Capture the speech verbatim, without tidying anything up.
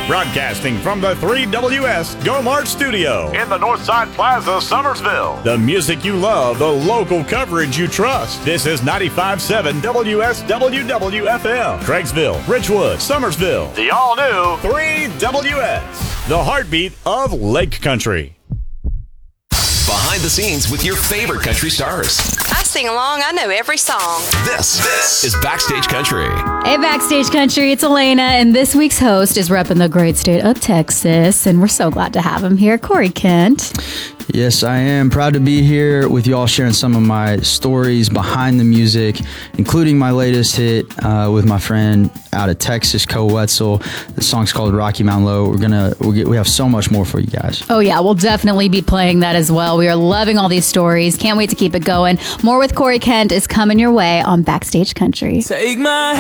Broadcasting from the three W S Go Mart Studio in the Northside Plaza, Summersville. The music you love, the local coverage you trust. This is ninety-five point seven W S W W F M. Craigsville, Richwood, Summersville. The all-new three W S. The heartbeat of Lake Country. Behind the scenes with your favorite country stars. I sing along. I know every song. This, this is Backstage Country. Hey, Backstage Country, it's Elena, and this week's host is repping the great state of Texas, and we're so glad to have him here, Corey Kent. Yes, I am proud to be here with y'all, sharing some of my stories behind the music, including my latest hit uh, with my friend out of Texas, Co Wetzel. The song's called Rocky Mountain Low. We're gonna we'll get, we have so much more for you guys. Oh yeah, we'll definitely be playing that as well. We are loving all these stories. Can't wait to keep it going. More with Corey Kent is coming your way on Backstage Country. Take my